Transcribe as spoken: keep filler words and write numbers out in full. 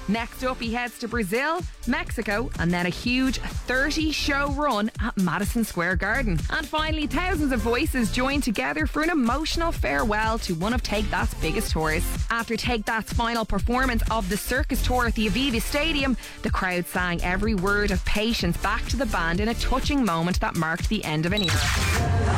Next up, he heads to Brazil, Mexico, and then a huge thirty-show run at Madison Square Garden. And finally, thousands of voices joined together for an emotional farewell to one of Take That's biggest tours. After Take That's final performance of the Circus Tour at the Aviva Stadium, the crowd sang every word of Patience back to the band in a touching moment that marked the end of an era.